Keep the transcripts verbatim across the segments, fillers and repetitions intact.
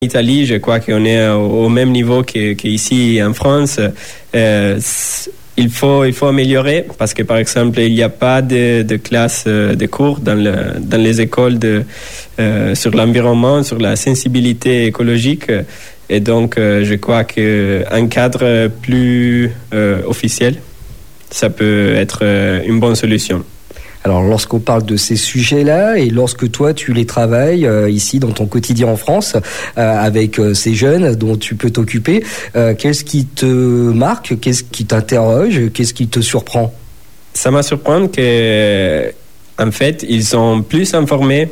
Italie, je crois qu'on est au même niveau qu'ici en France. Euh, il faut, il faut améliorer parce que, par exemple, il n'y a pas de, de classe de cours dans, le, dans les écoles de, euh, sur l'environnement, sur la sensibilité écologique. Et donc, euh, je crois qu'un cadre plus euh, officiel, ça peut être une bonne solution. Alors, lorsqu'on parle de ces sujets-là et lorsque toi, tu les travailles euh, ici dans ton quotidien en France euh, avec euh, ces jeunes dont tu peux t'occuper, euh, qu'est-ce qui te marque? Qu'est-ce qui t'interroge? Qu'est-ce qui te surprend? Ça m'a surpris que, en fait, ils sont plus informés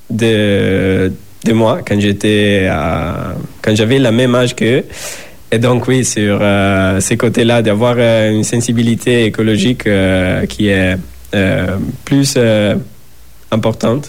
de, de moi quand j'étais à, quand j'avais le même âge qu'eux. Et donc, oui, sur euh, ces côtés-là, d'avoir euh, une sensibilité écologique euh, qui est Euh, plus euh, importante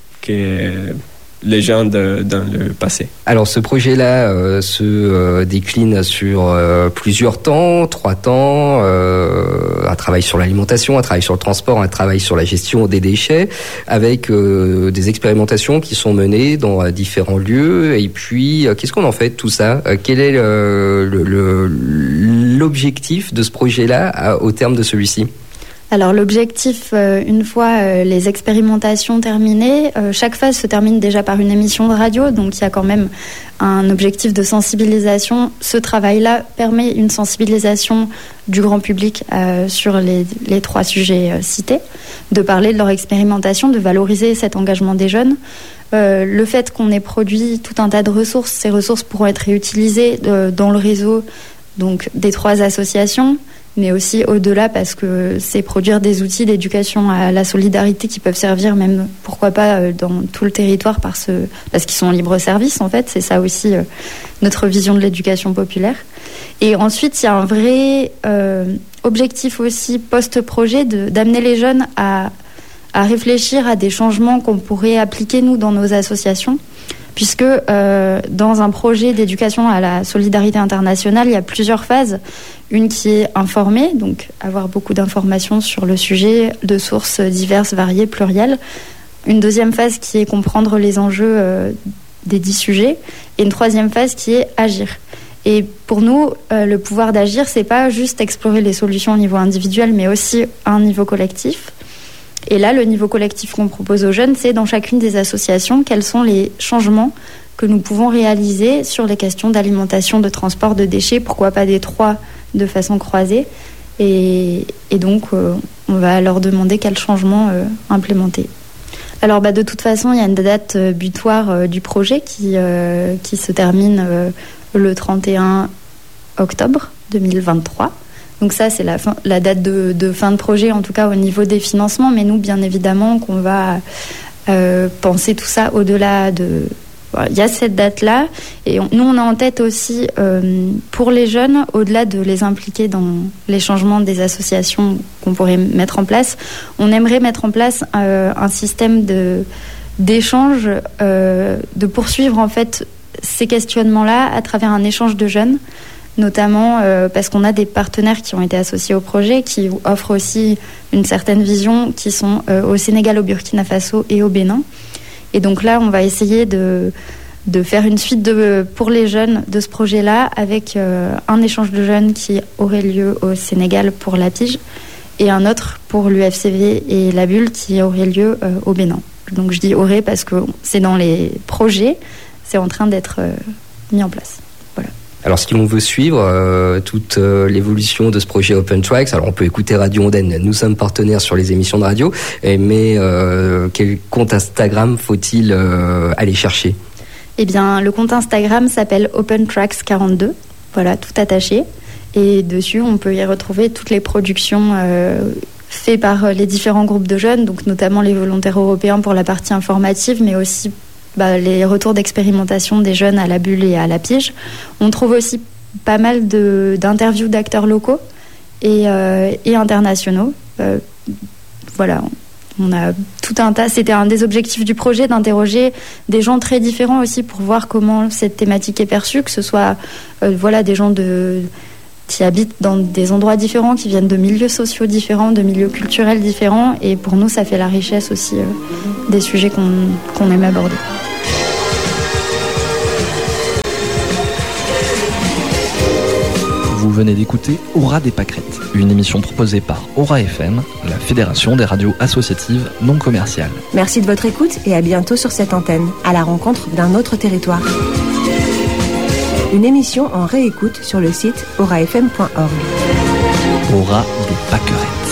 que les gens de, dans le passé. Alors ce projet-là euh, se euh, décline sur euh, plusieurs temps, trois temps, euh, un travail sur l'alimentation, un travail sur le transport, un travail sur la gestion des déchets, avec euh, des expérimentations qui sont menées dans euh, différents lieux. Et puis, euh, qu'est-ce qu'on en fait de tout ça? euh, Quel est euh, le, le, l'objectif de ce projet-là à, au terme de celui-ci? Alors l'objectif, euh, une fois euh, les expérimentations terminées, euh, chaque phase se termine déjà par une émission de radio, donc il y a quand même un objectif de sensibilisation. Ce travail-là permet une sensibilisation du grand public euh, sur les, les trois sujets euh, cités, de parler de leur expérimentation, de valoriser cet engagement des jeunes. Euh, le fait qu'on ait produit tout un tas de ressources, ces ressources pourront être réutilisées euh, dans le réseau donc, des trois associations, mais aussi au-delà parce que c'est produire des outils d'éducation à la solidarité qui peuvent servir même, pourquoi pas, dans tout le territoire parce, parce qu'ils sont en libre service, en fait. C'est ça aussi notre vision de l'éducation populaire. Et ensuite, il y a un vrai euh, objectif aussi post-projet de, d'amener les jeunes à, à réfléchir à des changements qu'on pourrait appliquer, nous, dans nos associations. Puisque euh, dans un projet d'éducation à la solidarité internationale, il y a plusieurs phases. Une qui est informée, donc avoir beaucoup d'informations sur le sujet, de sources diverses, variées, plurielles. Une deuxième phase qui est comprendre les enjeux euh, des dix sujets. Et une troisième phase qui est agir. Et pour nous, euh, le pouvoir d'agir, c'est pas juste explorer les solutions au niveau individuel, mais aussi à un niveau collectif. Et là, le niveau collectif qu'on propose aux jeunes, c'est dans chacune des associations, quels sont les changements que nous pouvons réaliser sur les questions d'alimentation, de transport, de déchets, pourquoi pas des trois de façon croisée. Et, et donc, euh, on va leur demander quels changements euh, implémenter. Alors, bah, de toute façon, il y a une date euh, butoir euh, du projet qui, euh, qui se termine euh, le trente et un octobre deux mille vingt-trois. Donc ça, c'est la, fin, la date de, de fin de projet, en tout cas au niveau des financements. Mais nous, bien évidemment, qu'on va euh, penser tout ça au-delà de... Voilà, il y a cette date-là. Et on, nous, on a en tête aussi, euh, pour les jeunes, au-delà de les impliquer dans les changements des associations qu'on pourrait mettre en place, on aimerait mettre en place euh, un système de, d'échange, euh, de poursuivre en fait ces questionnements-là à travers un échange de jeunes, notamment euh, parce qu'on a des partenaires qui ont été associés au projet, qui offrent aussi une certaine vision, qui sont euh, au Sénégal, au Burkina Faso et au Bénin. Et donc là, on va essayer de, de faire une suite de, pour les jeunes de ce projet-là, avec euh, un échange de jeunes qui aurait lieu au Sénégal pour la Pige, et un autre pour l'U F C V et la Bulle qui aurait lieu euh, au Bénin. Donc je dis aurait parce que c'est dans les projets, c'est en train d'être euh, mis en place. Voilà. Alors, si l'on veut suivre euh, toute euh, l'évolution de ce projet Open Tracks, alors on peut écouter Radio Ondaine, nous sommes partenaires sur les émissions de radio, et, mais euh, quel compte Instagram faut-il euh, aller chercher? Eh bien, le compte Instagram s'appelle Open Tracks quarante-deux, voilà, tout attaché, et dessus, on peut y retrouver toutes les productions euh, faites par les différents groupes de jeunes, donc notamment les volontaires européens pour la partie informative, mais aussi Bah, les retours d'expérimentation des jeunes à la Bulle et à la Pige. On trouve aussi pas mal de, d'interviews d'acteurs locaux et, euh, et internationaux. Euh, voilà, on a tout un tas. C'était un des objectifs du projet, d'interroger des gens très différents aussi pour voir comment cette thématique est perçue, que ce soit euh, voilà, des gens de, qui habitent dans des endroits différents, qui viennent de milieux sociaux différents, de milieux culturels différents. Et pour nous, ça fait la richesse aussi euh, des sujets qu'on, qu'on aime aborder. Vous venez d'écouter Aura des pâquerettes, une émission proposée par Aura F M, la fédération des radios associatives non commerciales. Merci de votre écoute et à bientôt sur cette antenne, à la rencontre d'un autre territoire. Une émission en réécoute sur le site aura f m point org. Aura des pâquerettes.